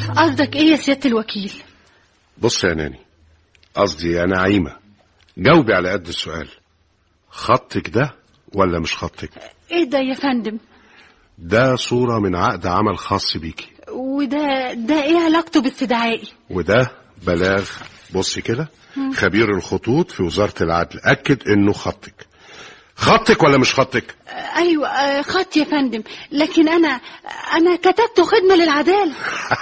قصدك ايه يا سيادة الوكيل؟ بص يا ناني، قصدي يا نعيمة، جاوبي على قد السؤال. خطك ده ولا مش خطك؟ ايه ده يا فندم؟ ده صورة من عقد عمل خاص بيكي. وده ايه علاقته باستدعائي؟ وده بلاغ. بصي كده، خبير الخطوط في وزارة العدل أكد إنه خطك. خطك ولا مش خطك؟ ايوه خط يا فندم، لكن انا كتبته خدمة للعدالة.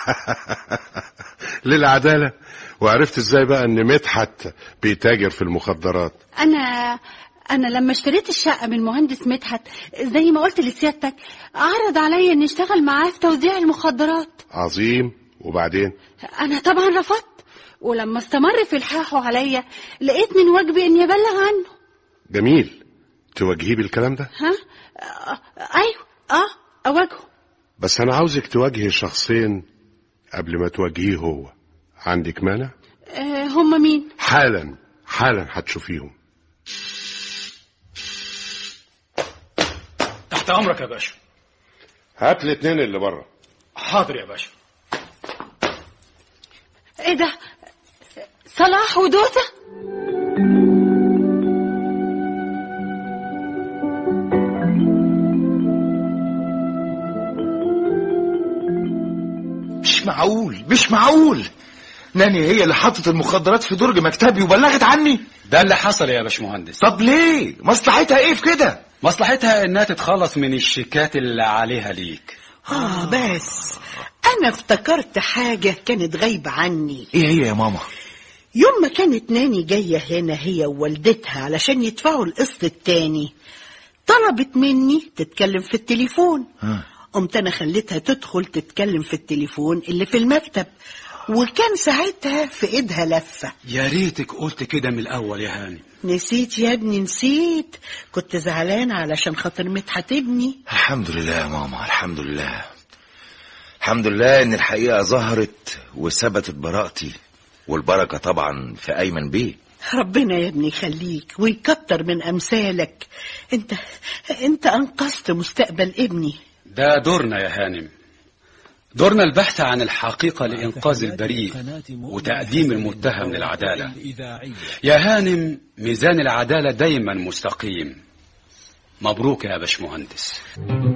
للعدالة؟ وعرفت ازاي بقى ان مدحت بيتاجر في المخدرات؟ انا لما اشتريت الشقة من المهندس مدحت زي ما قلت لسيادتك، عرض عليا اني اشتغل معاه في توزيع المخدرات. عظيم، وبعدين؟ انا طبعا رفضت، ولما استمر في الحاحه عليا لقيت من واجبي اني ابلغ عنه. جميل، تواجهيه بالكلام ده؟ ها؟ ايوه اواجهه. بس انا عاوزك تواجهي شخصين قبل ما تواجهيه هو. عندك مانع؟ هم مين؟ حالا هتشوفيهم. تحت امرك يا باشا. هات الاتنين اللي بره. حاضر يا باشا. ايه ده؟ صلاح ودوسة؟ مش معقول ناني هي اللي حطت المخدرات في درج مكتبي وبلغت عني. ده اللي حصل يا باشمهندس. طب ليه؟ مصلحتها ايه في كده؟ مصلحتها انها تتخلص من الشيكات اللي عليها ليك. بس انا افتكرت حاجة كانت غايبة عني. ايه هي يا ماما؟ يوم ما كانت ناني جاية هنا هي ووالدتها علشان يدفعوا القسط التاني، طلبت مني تتكلم في التليفون. قمت انا خليتها تدخل تتكلم في التليفون اللي في المكتب، وكان ساعتها في ايدها لفة. يا ريتك قلت كده من الاول يا هاني. نسيت يا ابني، نسيت. كنت زعلان علشان خاطر مدحت ابني. الحمد لله يا ماما، الحمد لله. الحمد لله ان الحقيقة ظهرت وثبتت براءتي، والبركة طبعا في ايمن بيه. ربنا يا ابني يخليك ويكتر من امثالك. انت انقذت مستقبل ابني. ده دورنا يا هانم، دورنا البحث عن الحقيقة لإنقاذ البريء وتقديم المتهم للعدالة. يا هانم، ميزان العدالة دايما مستقيم. مبروك يا باشمهندس.